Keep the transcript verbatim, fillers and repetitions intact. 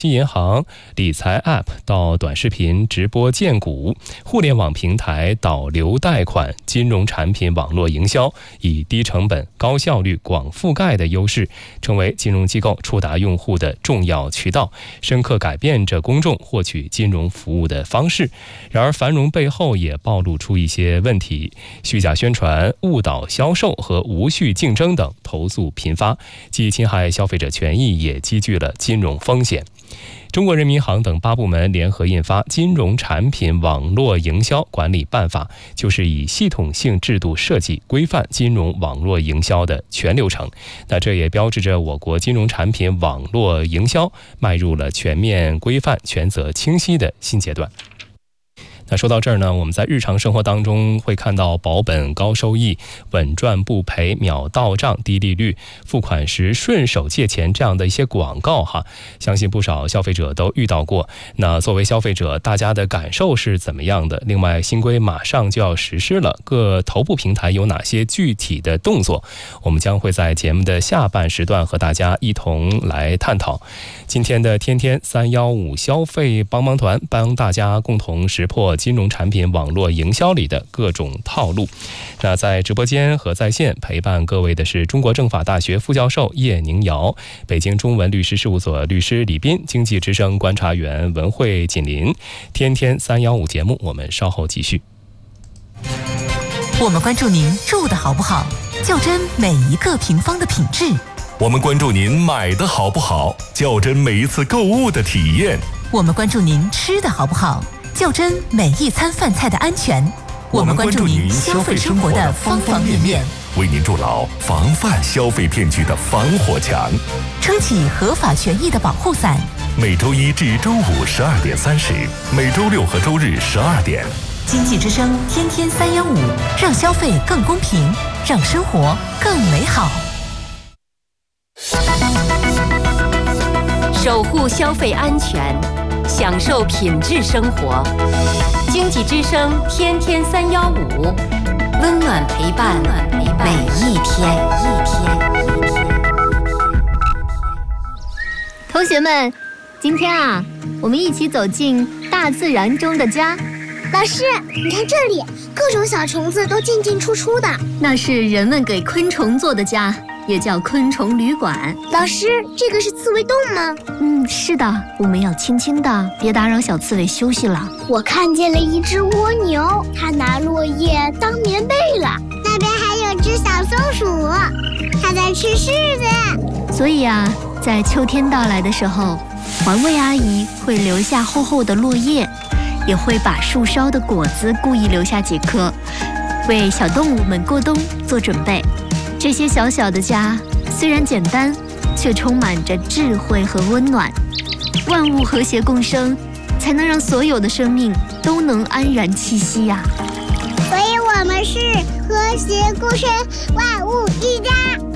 银行、理财 App 到短视频直播荐股，互联网平台导流贷款，金融产品网络营销，以低成本、高效率、广覆盖的优势，成为金融机构触达用户的重要渠道，深刻改变着公众获取金融服务的方式。然而，繁荣背后也暴露出一些问题：虚假宣传、误导销售和无序竞争等投诉频发，既侵害消费者权益，也积聚了金融风险。中国人民银行等八部门联合印发《金融产品网络营销管理办法》，就是以系统性制度设计规范金融网络营销的全流程。那这也标志着我国金融产品网络营销迈入了全面规范、权责清晰的新阶段。那说到这儿呢，我们在日常生活当中会看到保本高收益、稳赚不赔、秒到账、低利率、付款时顺手借钱这样的一些广告哈，相信不少消费者都遇到过。那作为消费者，大家的感受是怎么样的？另外，新规马上就要实施了，各头部平台有哪些具体的动作？我们将会在节目的下半时段和大家一同来探讨。今天的天天三一五消费帮帮团，帮大家共同识破金融产品网络营销里的各种套路。那在直播间和在线陪伴各位的是中国政法大学副教授叶宁瑶，北京中文律师事务所律师李斌，经济之声观察员文慧锦林。天天三一五节目，我们稍后继续。 我们关注您住的好不好，较真每一个平方的品质。 我们关注您买的好不好，较真每一次购物的体验。 我们关注您吃的好不好，较真每一餐饭菜的安全。我们关注您消费生活的方方面面， 为您筑牢防范消费骗局的防火墙， 撑起合法权益的保护伞。 每周一至周五十二点三十，每周六和周日十二点。 经济之声天天三幺五，让消费更公平，让生活更美好。 守护消费安全，享受品质生活。经济之声天天三幺五，温暖陪伴每一天。 同学们，今天啊，我们一起走进大自然中的家。 老师，你看这里，各种小虫子都进进出出的。 那是人们给昆虫做的家，也叫昆虫旅馆。 老师，这个是刺猬洞吗？ 嗯，是的，我们要轻轻的，别打扰小刺猬休息了。 我看见了一只蜗牛，它拿落叶当棉被了。那边还有只小松鼠，它在吃柿子。 所以啊，在秋天到来的时候，环卫阿姨会留下厚厚的落叶，也会把树梢的果子故意留下几颗，为小动物们过冬做准备。这些小小的家虽然简单，却充满着智慧和温暖。万物和谐共生，才能让所有的生命都能安然栖息呀、 所以我们是和谐共生，万物一家。